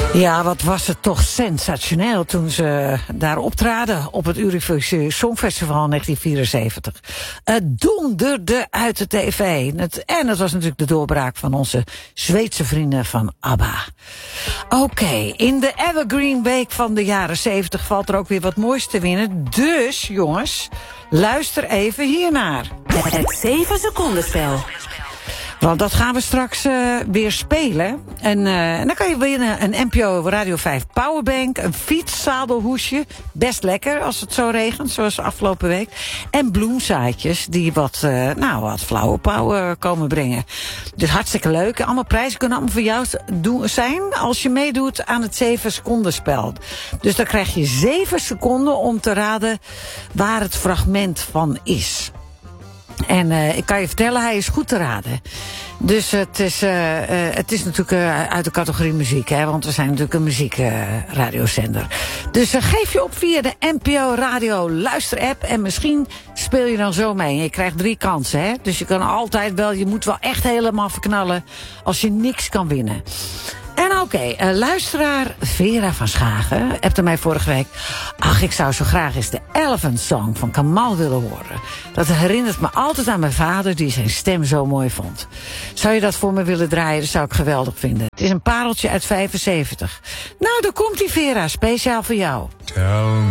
Ja, wat was het toch sensationeel toen ze daar optraden op het Eurovisie Songfestival in 1974. Het donderde uit de tv. En het was natuurlijk de doorbraak van onze Zweedse vrienden van ABBA. Oké, in de Evergreen Week van de jaren 70 valt er ook weer wat moois te winnen. Dus, jongens, luister even hiernaar. Het 7 seconden spel. Want dat gaan we straks weer spelen. En dan kan je winnen een NPO Radio 5 powerbank, een fietszadelhoesje. Best lekker als het zo regent, zoals afgelopen week. En bloemzaadjes die wat flauwe power komen brengen. Dus hartstikke leuk. Allemaal prijzen kunnen allemaal voor jou zijn als je meedoet aan het 7 seconden spel. Dus dan krijg je 7 seconden om te raden waar het fragment van is. En ik kan je vertellen, hij is goed te raden. Dus het is natuurlijk uit de categorie muziek, hè, want we zijn natuurlijk een muziekradiozender. Dus geef je op via de NPO Radio luisterapp en misschien speel je dan zo mee. Je krijgt 3 kansen, hè. Dus je kan altijd wel, je moet wel echt helemaal verknallen als je niks kan winnen. En oké, luisteraar Vera van Schagen appte mij vorige week. Ach, ik zou zo graag eens de Elephant Song van Kamal willen horen. Dat herinnert me altijd aan mijn vader die zijn stem zo mooi vond. Zou je dat voor me willen draaien? Dat zou ik geweldig vinden. Het is een pareltje uit 75. Nou, daar komt die Vera, speciaal voor jou.